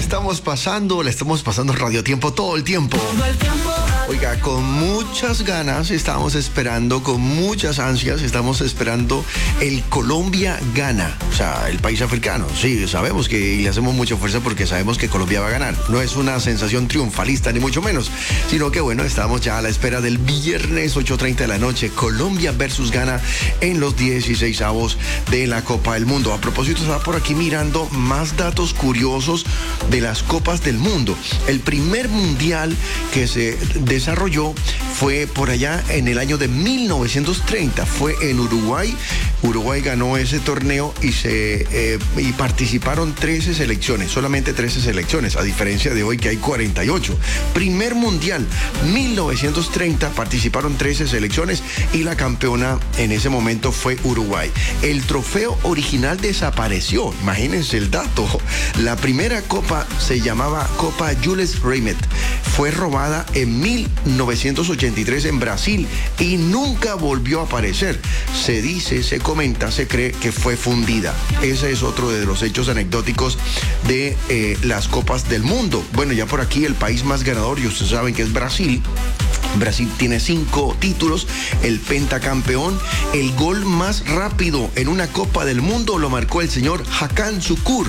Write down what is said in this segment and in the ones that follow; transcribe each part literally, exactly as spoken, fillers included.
estamos pasando, la estamos pasando Radio Tiempo todo el tiempo. Todo el tiempo. Oiga, con muchas ganas estamos esperando, con muchas ansias estamos esperando el Colombia gana, o sea, el país africano. Sí, sabemos que y le hacemos mucha fuerza porque sabemos que Colombia va a ganar. No es una sensación triunfalista ni mucho menos, sino que bueno, estamos ya a la espera del viernes ocho treinta de la noche, Colombia versus Ghana en los dieciseisavos de la Copa del Mundo. A propósito, estaba por aquí mirando más datos curiosos de las Copas del Mundo. El primer mundial que se desarrolló fue por allá en el año de mil novecientos treinta, fue en Uruguay. Uruguay ganó ese torneo y se eh, y participaron trece selecciones, solamente trece selecciones, a diferencia de hoy que hay cuarenta y ocho. Primer mundial, mil novecientos treinta, participaron trece selecciones y la campeona en ese momento fue Uruguay. El trofeo original desapareció, imagínense el dato. La primera copa se llamaba Copa Jules Rimet, fue robada en mil novecientos ochenta y tres en Brasil y nunca volvió a aparecer. Se dice, se comenta, se cree que fue fundida. Ese es otro de los hechos anecdóticos de eh, las Copas del Mundo. Bueno, ya por aquí el país más ganador, y ustedes saben que es Brasil. Brasil tiene cinco títulos, el pentacampeón. El gol más rápido en una Copa del Mundo lo marcó el señor Hakan Şükür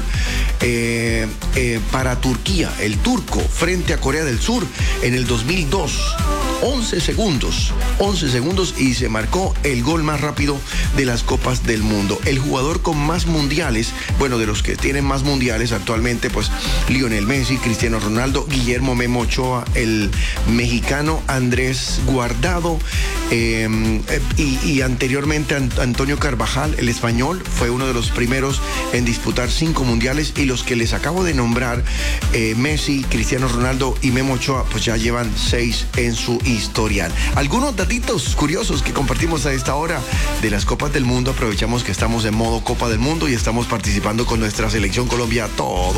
eh, eh, para Turquía, el turco, frente a Corea del Sur en el dos mil dos. once segundos, once segundos y se marcó el gol más rápido de las Copas del Mundo. El jugador con más mundiales, bueno, de los que tienen más mundiales actualmente, pues Lionel Messi, Cristiano Ronaldo, Guillermo Memo Ochoa, el mexicano Andrés Guardado eh, y, y anteriormente Antonio Carvajal, el español, fue uno de los primeros en disputar cinco mundiales, y los que les acabo de nombrar, eh, Messi, Cristiano Ronaldo y Memo Ochoa, pues ya llevan seis en su historial. Algunos datitos curiosos que compartimos a esta hora de las Copas del Mundo. Aprovechamos que estamos en modo Copa del Mundo y estamos participando con nuestra selección Colombia todo